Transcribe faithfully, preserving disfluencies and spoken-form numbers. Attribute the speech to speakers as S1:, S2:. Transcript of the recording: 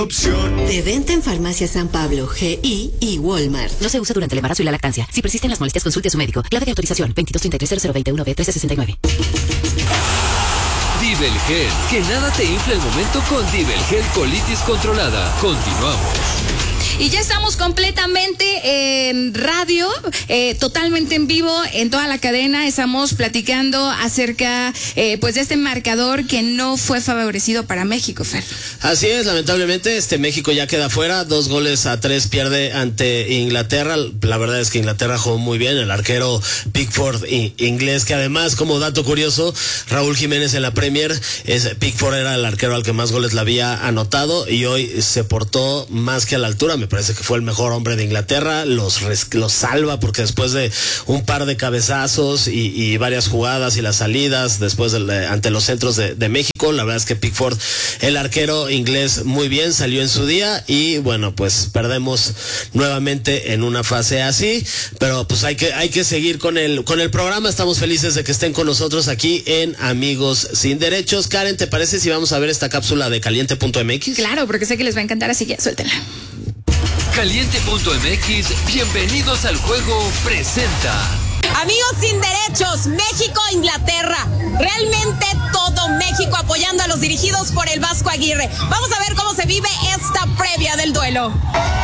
S1: Opción.
S2: De venta en Farmacia San Pablo, G I y Walmart.
S3: No se usa durante el embarazo y la lactancia. Si persisten las molestias, consulte a su médico. Clave de autorización veintidós treinta y tres cero cero veintiuno B trece sesenta y nueve.
S4: Divel Gel. Que nada te infle el momento con Divel Gel Colitis Controlada. Continuamos.
S5: Y ya estamos completamente en radio, eh, totalmente en vivo, en toda la cadena. Estamos platicando acerca eh, pues de este marcador que no fue favorecido para México, Fer.
S6: Así es, lamentablemente, este México ya queda fuera, dos goles a tres pierde ante Inglaterra. La verdad es que Inglaterra jugó muy bien, el arquero Pickford inglés, que además, como dato curioso, Raúl Jiménez en la Premier, es, Pickford era el arquero al que más goles le había anotado y hoy se portó más que a la altura. Me parece que fue el mejor hombre de Inglaterra, los, los salva porque después de un par de cabezazos y, y varias jugadas y las salidas después de, ante los centros de, de México, la verdad es que Pickford, el arquero inglés, muy bien, salió en su día y bueno, pues perdemos nuevamente en una fase así, pero pues hay que, hay que seguir con el, con el programa. Estamos felices de que estén con nosotros aquí en Amigos Sin Derechos. Karen, ¿te parece si vamos a ver esta cápsula de caliente punto m x?
S5: Claro, porque sé que les va a encantar, así que suéltenla.
S4: caliente punto m x, bienvenidos al juego, presenta.
S7: Amigos Sin Derechos, México-Inglaterra. Realmente todo México apoyando a los dirigidos por el Vasco Aguirre. Vamos a ver cómo se vive esta previa del duelo.